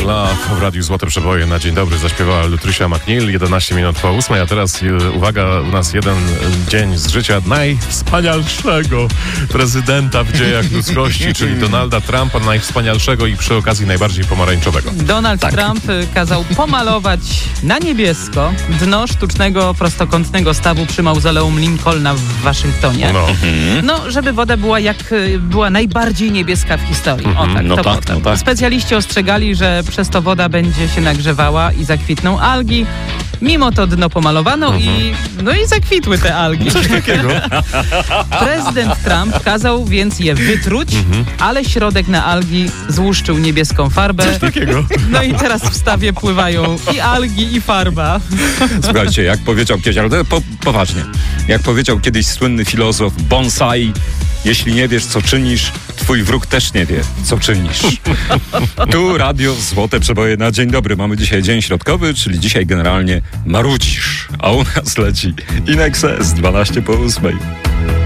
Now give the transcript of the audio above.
Love w Radiu Złote Przeboje na dzień dobry zaśpiewała Lutrysia McNeil, 11 minut po 8, a teraz uwaga, u nas jeden dzień z życia najwspanialszego prezydenta w dziejach ludzkości, czyli Donalda Trumpa, najwspanialszego i przy okazji najbardziej pomarańczowego. Donald Trump kazał pomalować na niebiesko dno sztucznego prostokątnego stawu przy mauzoleum Lincolna w Waszyngtonie. No, żeby woda była najbardziej niebieska w historii. Specjaliści ostrzegali, że przez to woda będzie się nagrzewała i zakwitną algi. Mimo to dno pomalowano i zakwitły te algi. Coś takiego. Prezydent Trump kazał więc je wytruć, ale środek na algi złuszczył niebieską farbę. Coś takiego. No i teraz w stawie pływają i algi, i farba. Słuchajcie, jak powiedział kiedyś, ale poważnie, jak powiedział kiedyś słynny filozof Bonsai, jeśli nie wiesz, co czynisz, twój wróg też nie wie, co czynisz. Tu Radio Złote Przeboje na dzień dobry. Mamy dzisiaj dzień środkowy, czyli dzisiaj generalnie marudzisz, a u nas leci In Excess 12 po 8.